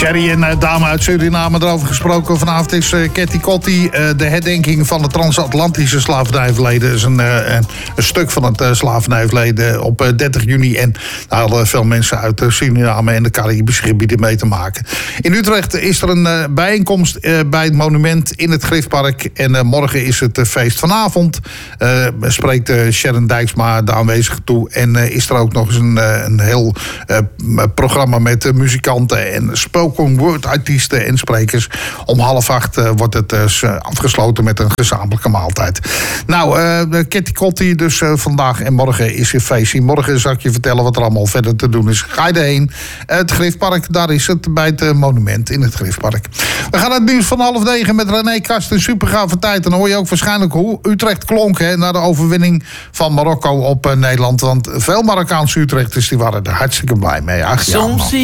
Sherry, een dame uit Suriname, erover gesproken. Vanavond is Ketty Kotti. De herdenking van het transatlantische slavernijverleden. Is een stuk van het slavernijverleden op 30 juni. En daar hadden veel mensen uit Suriname en de Caribische gebieden mee te maken. In Utrecht is er een bijeenkomst bij het monument in het Griffpark. En morgen is het feest vanavond. Spreekt Sharon Dijksma de aanwezigen toe. En is er ook nog eens een heel programma met muzikanten en spoken word artiesten en sprekers. Om 7:30 wordt het afgesloten met een gezamenlijke maaltijd. Nou, Ketty Kotti dus vandaag en morgen is er feestje. Morgen zal ik je vertellen wat er allemaal verder te doen is. Ga je erheen? Het Griffpark, daar is het bij het monument in het Griffpark. We gaan het nieuws van 8:30 met René Kast. Een supergave tijd. Dan hoor je ook waarschijnlijk hoe Utrecht klonk na de overwinning van Marokko op Nederland. Want veel Marokkaanse Utrechters die waren er hartstikke blij mee. Ach, ja,